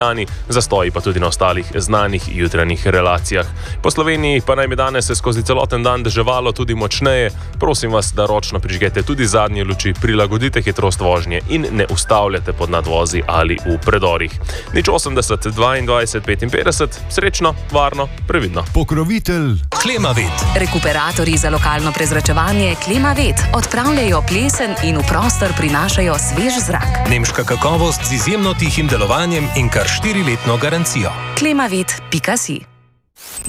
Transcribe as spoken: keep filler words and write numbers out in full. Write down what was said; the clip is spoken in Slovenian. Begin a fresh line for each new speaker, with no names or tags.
zastoji pa tudi na ostalih znanih jutranjih relacijah. Po Sloveniji pa naj bi danes se skozi celoten dan deževalo tudi močneje. Prosim vas, da ročno prižgete tudi zadnje luči, prilagodite hitrost vožnje in ne ustavljate pod nadvozi ali v predorih. Nič osemdeset, dvaindvajset, petinpetdeset, srečno, varno, previdno.
Pokrovitelj
Klimavet.
Rekuperatorji za lokalno prezračevanje Klimavet odpravljajo plesen in v prostor prinašajo svež zrak.
Nemška kakovost z izjemno tihim delovanjem in kar štiriletno garancijo.
klimavet pika si